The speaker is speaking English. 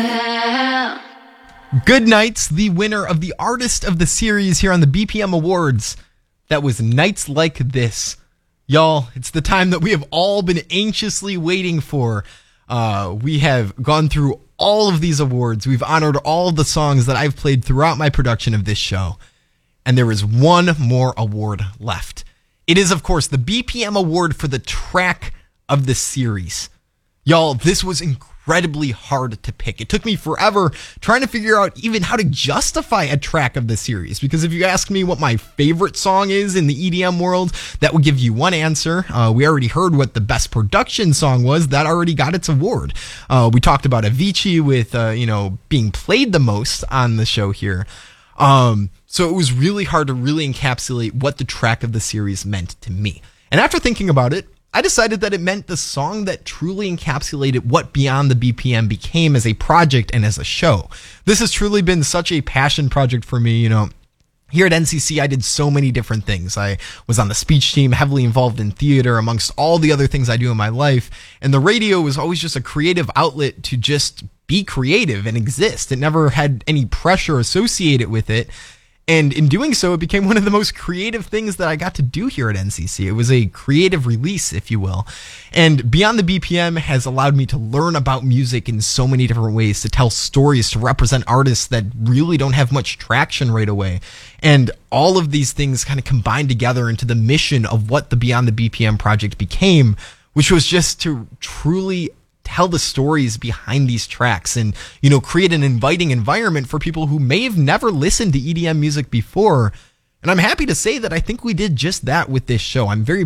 Good Nights, the winner of the Artist of the Series here on the BPM Awards. That was Nights Like This. Y'all, it's the time that we have all been anxiously waiting for. We have gone through all of these awards. We've honored all of the songs that I've played throughout my production of this show. And there is one more award left. It is, of course, the BPM Award for the track of the series. Y'all, this was incredibly hard to pick. It took me forever trying to figure out even how to justify a track of the series, because if you ask me what my favorite song is in the EDM world, that would give you one answer. We already heard what the best production song was. That already got its award. We talked about Avicii with, being played the most on the show here. So it was really hard to really encapsulate what the track of the series meant to me. And after thinking about it, I decided that it meant the song that truly encapsulated what Beyond the BPM became as a project and as a show. This has truly been such a passion project for me. Here at NCC, I did so many different things. I was on the speech team, heavily involved in theater, amongst all the other things I do in my life. And the radio was always just a creative outlet to just be creative and exist. It never had any pressure associated with it. And in doing so, it became one of the most creative things that I got to do here at NCC. It was a creative release, if you will. And Beyond the BPM has allowed me to learn about music in so many different ways, to tell stories, to represent artists that really don't have much traction right away. And all of these things kind of combined together into the mission of what the Beyond the BPM project became, which was just to truly tell the stories behind these tracks and, create an inviting environment for people who may have never listened to EDM music before. And I'm happy to say that I think we did just that with this show. I'm very